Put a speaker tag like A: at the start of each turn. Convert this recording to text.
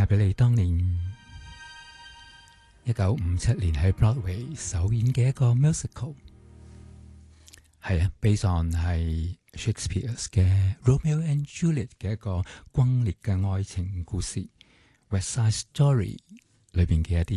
A: 俾你當年1957年喺 Broadway 首演嘅一個 musical， 係啊 ，based on 係 Shakespeare 嘅 Romeo and Juliet 嘅一個轟烈嘅愛情故事，West Side Story 裏邊嘅一啲